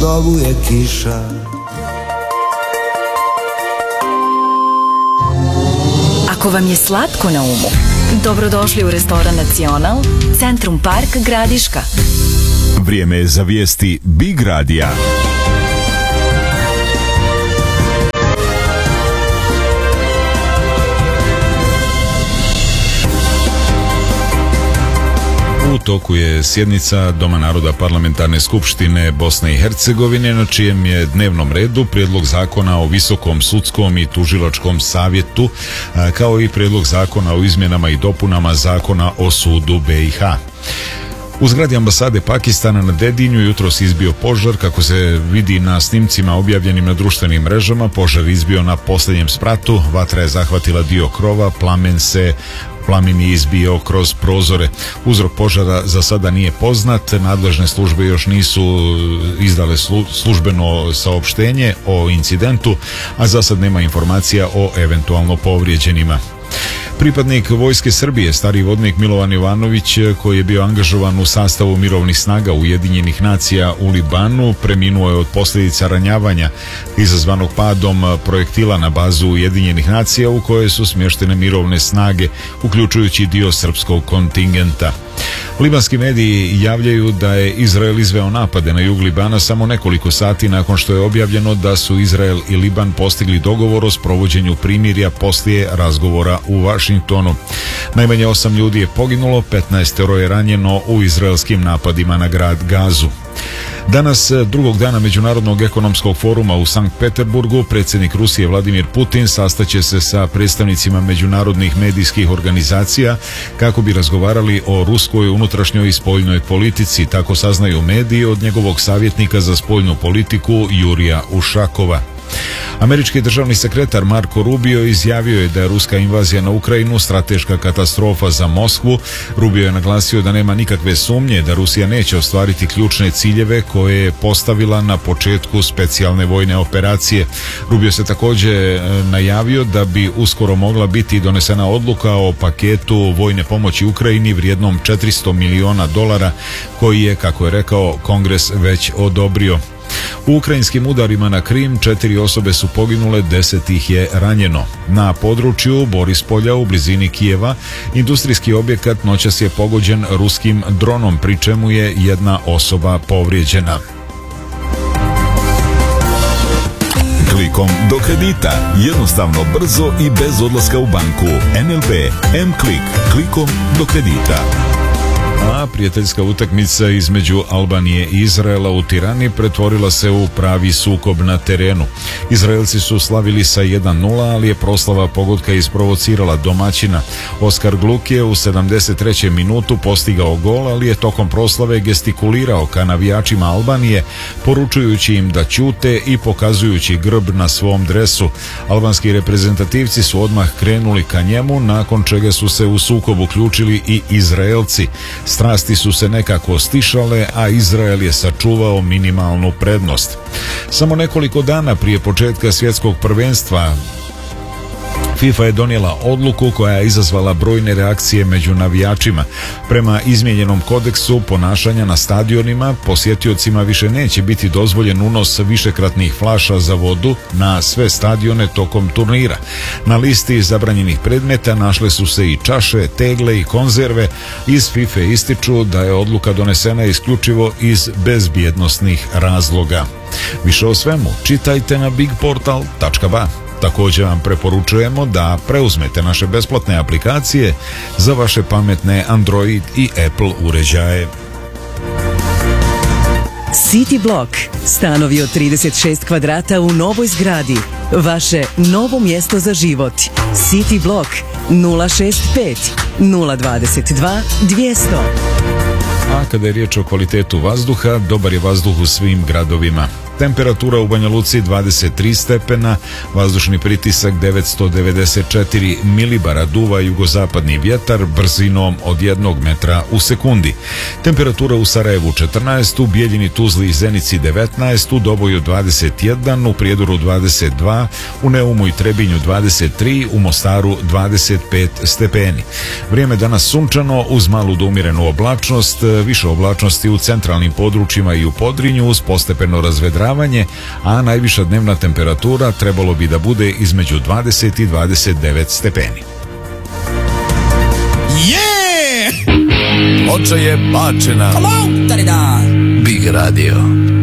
zovu je kiša. Ako vam je slatko na umu, dobrodošli u restoran Nacional, Centrum Park Gradiška. Vrijeme je za vijesti Big Radija. U toku je sjednica Doma naroda Parlamentarne skupštine Bosne i Hercegovine, na čijem je dnevnom redu prijedlog zakona o Visokom sudskom i tužilačkom savjetu, kao i prijedlog zakona o izmjenama i dopunama zakona o sudu BiH. U zgradi ambasade Pakistana na Dedinju jutros izbio požar. Kako se vidi na snimcima objavljenim na društvenim mrežama, požar izbio na posljednjem spratu, vatra je zahvatila dio krova, plamen je izbio kroz prozore. Uzrok požara za sada nije poznat, nadležne službe još nisu izdale službeno saopštenje o incidentu, a za sad nema informacija o eventualno povrijeđenima. Pripadnik Vojske Srbije, stariji vodnik Milovan Jovanović, koji je bio angažovan u sastavu mirovnih snaga Ujedinjenih nacija u Libanu, preminuo je od posljedica ranjavanja izazvanog padom projektila na bazu Ujedinjenih nacija u kojoj su smještene mirovne snage, uključujući dio srpskog kontingenta. Libanski mediji javljaju da je Izrael izveo napade na jug Libana samo nekoliko sati nakon što je objavljeno da su Izrael i Liban postigli dogovor o sprovođenju primirja poslije razgovora u Vašingtonu. Najmanje 8 ljudi je poginulo, 15 je ranjeno u izraelskim napadima na grad Gazu. Danas, drugog dana Međunarodnog ekonomskog foruma u Sankt Peterburgu, predsjednik Rusije Vladimir Putin sastaće se sa predstavnicima međunarodnih medijskih organizacija kako bi razgovarali o ruskoj unutrašnjoj i spoljnoj politici, tako saznaju mediji od njegovog savjetnika za spoljnu politiku Jurija Ušakova. Američki državni sekretar Marko Rubio izjavio je da je ruska invazija na Ukrajinu strateška katastrofa za Moskvu. Rubio je naglasio da nema nikakve sumnje da Rusija neće ostvariti ključne ciljeve koje je postavila na početku specijalne vojne operacije. Rubio se također najavio da bi uskoro mogla biti donesena odluka o paketu vojne pomoći Ukrajini vrijednom $400 milijuna koji je, kako je rekao, Kongres već odobrio. U ukrajinskim udarima na Krim 4 osobe su poginule, 10 ih je ranjeno. Na području Borispolja u blizini Kijeva industrijski objekat noćas je pogođen ruskim dronom, pri čemu je jedna osoba povrijeđena. Klikom do kredita. Jednostavno, brzo i bez odlaska u banku. NLB M-Klik. Klikom do kredita. A prijateljska utakmica između Albanije i Izraela u Tirani pretvorila se u pravi sukob na terenu. Izraelci su slavili sa 1:0, ali je proslava pogotka isprovocirala domaćina. Oskar Gluk je u 73. minutu postigao gol, ali je tokom proslave gestikulirao ka navijačima Albanije, poručujući im da ćute i pokazujući grb na svom dresu. Albanski reprezentativci su odmah krenuli ka njemu, nakon čega su se u sukob uključili i Izraelci. Strasti su se nekako stišale, a Izrael je sačuvao minimalnu prednost. Samo nekoliko dana prije početka svjetskog prvenstva FIFA je donijela odluku koja je izazvala brojne reakcije među navijačima. Prema izmijenjenom kodeksu ponašanja na stadionima, posjetiocima više neće biti dozvoljen unos višekratnih flaša za vodu na sve stadione tokom turnira. Na listi zabranjenih predmeta našle su se i čaše, tegle i konzerve. Iz FIFA ističu da je odluka donesena isključivo iz bezbjednosnih razloga. Više o svemu čitajte na bigportal.ba. Također vam preporučujemo da preuzmete naše besplatne aplikacije za vaše pametne Android i Apple uređaje. City Block. Stanovi od 36 kvadrata u novoj zgradi. Vaše novo mjesto za život. City Block 065 022 200. A kada je riječ o kvalitetu vazduha, dobar je vazduh u svim gradovima. temperatura u Banja Luci 23 stepena, vazdušni pritisak 994 milibara, duva jugozapadni vjetar brzinom od 1 metra u sekundi. Temperatura u Sarajevu 14, u Bijeljini, Tuzli i Zenici 19, u Doboju 21, u Prijedoru 22, u Neumu i Trebinju 23, u Mostaru 25 stepeni. Vrijeme danas sunčano uz malu do umjerenu oblačnost, više oblačnosti u centralnim područjima i u Podrinju uz postepeno razvedravanje, a najviša dnevna temperatura trebalo bi da bude između 20 i 29 stepeni. Ploča je bačena. Big Radio.